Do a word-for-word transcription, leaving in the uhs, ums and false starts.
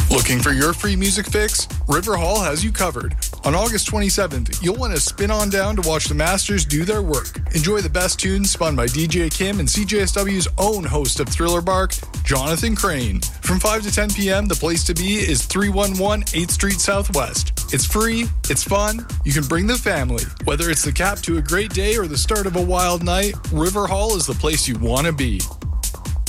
Looking for your free music fix? River Hall has you covered. On August twenty-seventh, you'll want to spin on down to watch the Masters do their work. Enjoy the best tunes spun by D J Kim and C J S W's own host of Thriller Bark, Jonathan Crane. From five to ten p.m., the place to be is three one one eighth Street Southwest. It's free, it's fun, you can bring the family. Whether it's the cap to a great day or the start of a wild night, River Hall is the place you want to be.